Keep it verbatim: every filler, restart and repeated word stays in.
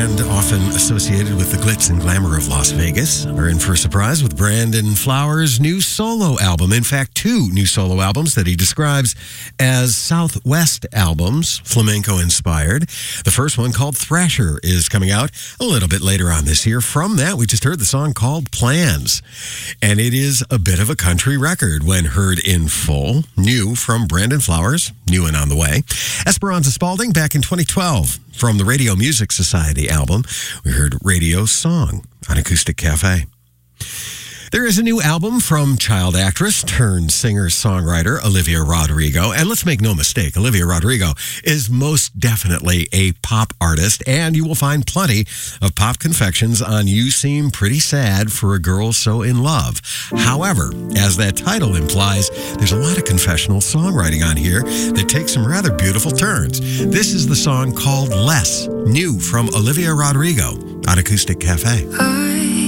band often associated with the glitz and glamour of Las Vegas are in for a surprise with Brandon Flowers' new solo album. In fact, two new solo albums that he describes as Southwest albums, flamenco-inspired. The first one, called Thrasher, is coming out a little bit later on this year. From that, we just heard the song called Plans. And it is a bit of a country record when heard in full. New from Brandon Flowers, new and on the way. Esperanza Spalding back in twenty twelve. From the Radio Music Society album, we heard Radio Song on Acoustic Cafe. There is a new album from child actress turned singer-songwriter Olivia Rodrigo. And let's make no mistake, Olivia Rodrigo is most definitely a pop artist, and you will find plenty of pop confections on You Seem Pretty Sad for a Girl So in Love. However, as that title implies, there's a lot of confessional songwriting on here that takes some rather beautiful turns. This is the song called Less, new from Olivia Rodrigo on Acoustic Cafe. I